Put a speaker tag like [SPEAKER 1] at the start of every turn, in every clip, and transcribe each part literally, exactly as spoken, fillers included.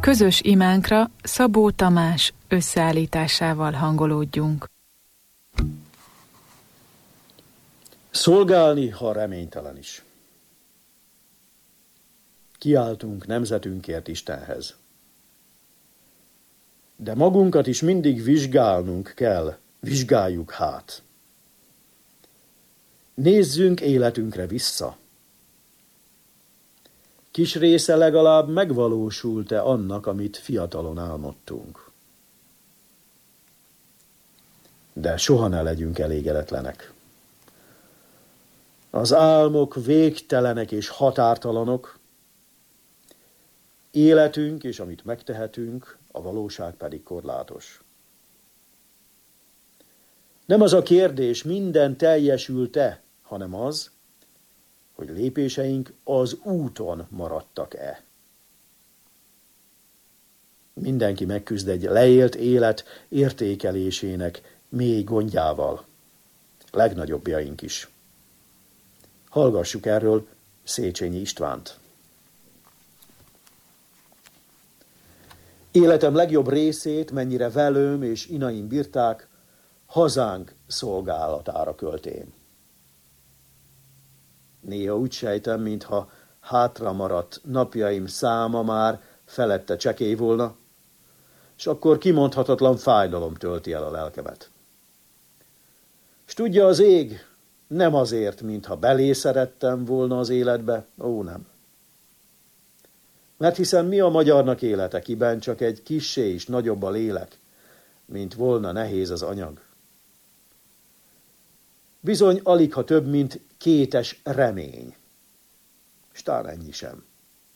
[SPEAKER 1] Közös imánkra Szabó Tamás összeállításával hangolódjunk.
[SPEAKER 2] Szolgálni, ha reménytelen is. Kiáltunk nemzetünkért Istenhez. De magunkat is mindig vizsgálnunk kell, vizsgáljuk hát. Nézzünk életünkre vissza. Kis része legalább megvalósult-e annak, amit fiatalon álmodtunk. De soha ne legyünk elégedetlenek. Az álmok végtelenek és határtalanok, életünk és amit megtehetünk, a valóság pedig korlátos. Nem az a kérdés, minden teljesült-e, hanem az, hogy lépéseink az úton maradtak-e. Mindenki megküzd egy leélt élet értékelésének mély gondjával. Legnagyobbjaink is. Hallgassuk erről Széchenyi Istvánt. Életem legjobb részét, mennyire velőm és inaim bírták, hazánk szolgálatára költém. Néha úgy sejtem, mintha hátra maradt napjaim száma már felette csekély volna, és akkor kimondhatatlan fájdalom tölti el a lelkemet. S tudja az ég, nem azért, mintha belé szerettem volna az életbe, ó nem. Mert hiszen mi a magyarnak élete, kiben csak egy kissé is nagyobb a lélek, mint volna nehéz az anyag. Bizony alig, ha több, mint kétes remény. S tán ennyi sem.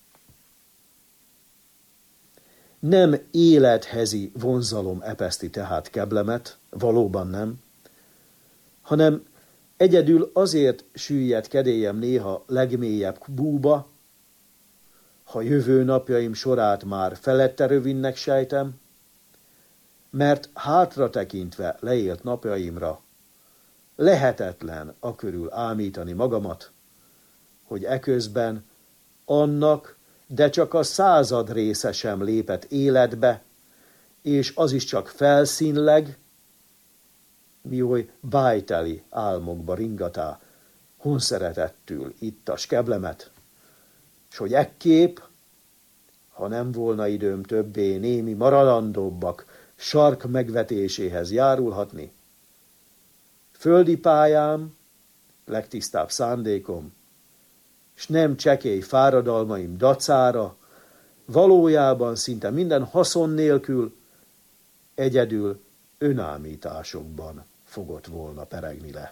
[SPEAKER 2] Nem élethezi vonzalom epeszti tehát keblemet, valóban nem, hanem egyedül azért süllyed kedélyem néha legmélyebb búba, ha jövő napjaim sorát már felette rövidnek sejtem, mert hátra tekintve leélt napjaimra lehetetlen akörül ámítani magamat, hogy eközben annak, de csak a század része sem lépett életbe, és az is csak felszínleg, mi oly bájteli álmokba ringatá, honszeretettül ittas keblemet, s hogy ekképp, ha nem volna időm többé némi maradandóbbak sark megvetéséhez járulhatni, földi pályám, legtisztább szándékom, s nem csekély fáradalmaim dacára, valójában szinte minden haszon nélkül, egyedül önámításokban fogott volna peregni le.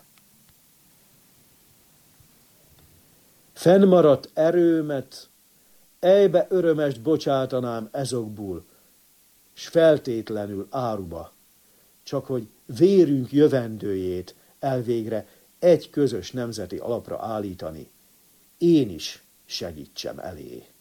[SPEAKER 2] Fennmaradt erőmet, ejbe örömest bocsátanám ezokból, s feltétlenül áruba, csak hogy vérünk jövendőjét elvégre egy közös nemzeti alapra állítani, én is segítsem elé.